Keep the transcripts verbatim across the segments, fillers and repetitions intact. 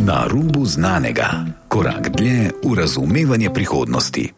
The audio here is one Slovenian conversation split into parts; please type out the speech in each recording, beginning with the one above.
Na rubu znanega. Korak dlje v razumevanje prihodnosti.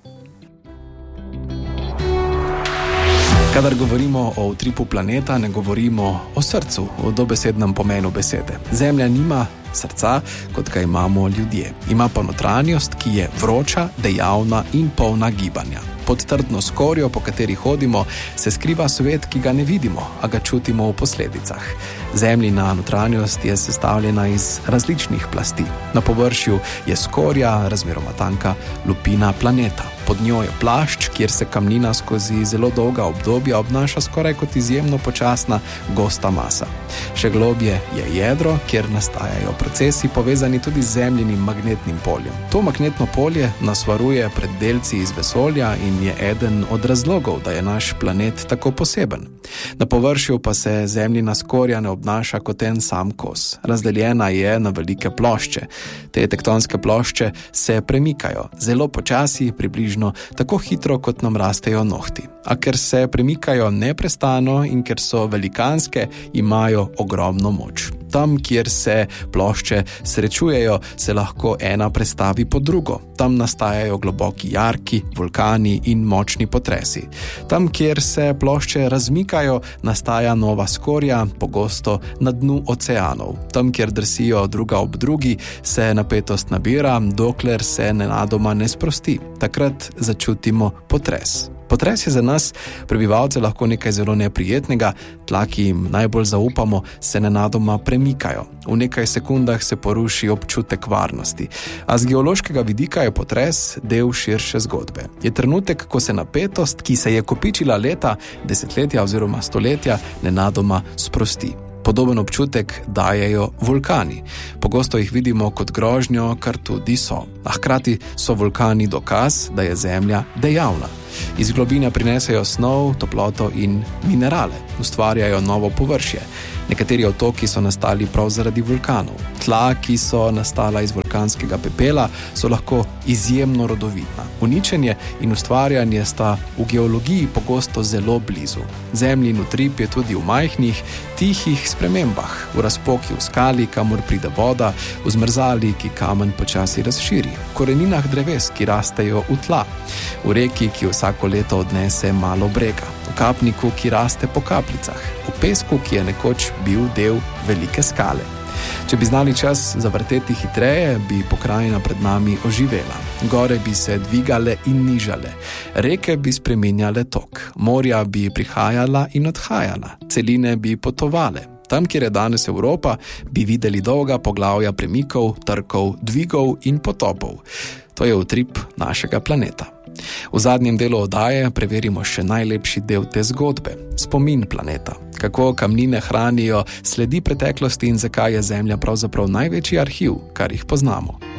Kadar govorimo o utripu planeta, ne govorimo o srcu, v dobesednem pomenu besede. Zemlja nima srca, kot ga imamo ljudje. Ima pa notranjost, ki je vroča, dejavna in polna gibanja. Pod trdno skorjo, po kateri hodimo, se skriva svet, ki ga ne vidimo, a ga čutimo v posledicah. Zemljina notranjost je sestavljena iz različnih plasti. Na površju je skorja, razmeroma tanka lupina planeta. Pod njo je plašč, kjer se kamnina skozi zelo dolga obdobja obnaša skoraj kot izjemno počasna, gosta masa. Še globje je jedro, kjer nastajajo procesi povezani tudi z zemljinim magnetnim poljem. To magnetno polje nas varuje pred delci iz vesolja in je eden od razlogov, da je naš planet tako poseben. Na površju pa se zemljina skorja ne obnaša kot en sam kos. Razdeljena je na velike plošče. Te tektonske plošče se premikajo zelo počasi, približno tako hitro, kot nam rastejo nohti. A ker se premikajo neprestano in ker so velikanske, imajo ogromno moč. Tam, kjer se plošče srečujejo, se lahko ena prestavi pod drugo. Tam nastajajo globoki jarki, vulkani in močni potresi. Tam, kjer se plošče razmikajo, nastaja nova skorja, pogosto na dnu oceanov. Tam, kjer drsijo druga ob drugi, se napetost nabira, dokler se nenadoma ne sprosti. Takrat začutimo potres. Potres je za nas, prebivalce, lahko nekaj zelo neprijetnega, tla, ki jim najbolj zaupamo, se nenadoma premikajo. V nekaj sekundah se poruši občutek varnosti. A z geološkega vidika je potres del širše zgodbe. Je trenutek, ko se napetost, ki se je kopičila leta, desetletja oziroma stoletja, nenadoma sprosti. Podoben občutek dajejo vulkani. Pogosto jih vidimo kot grožnjo, kar tudi so. A hkrati so vulkani dokaz, da je Zemlja dejavna. Iz globine prinesejo snov, toploto in minerale, ustvarjajo novo površje. Nekateri otoki so nastali prav zaradi vulkanov. Tla, ki so nastala iz vulkanskega pepela, so lahko izjemno rodovitna. Uničenje in ustvarjanje sta v geologiji pogosto zelo blizu. Zemljin utrip je tudi v majhnih, tihih spremembah, v razpoki v skali, kamor pride voda, v zmrzali, ki kamen počasi razširi, v koreninah dreves, ki rastejo v tla, v reki, ki vsako leto odnese malo brega, v kapniku, ki raste po kapljicah, v pesku, ki je nekoč bil del velike skale. Če bi znali čas zavrteti hitreje, bi pokrajina pred nami oživela. Gore bi se dvigale in nižale, reke bi spreminjale tok, morja bi prihajala in odhajala, celine bi potovale. Tam, kjer je danes Evropa, bi videli dolga poglavja premikov, trkov, dvigov in potopov. To je utrip našega planeta. V zadnjem delu oddaje preverimo še najlepši del te zgodbe, spomin planeta. Kako kamnine hranijo sledi preteklosti in zakaj je Zemlja pravzaprav največji arhiv, kar jih poznamo.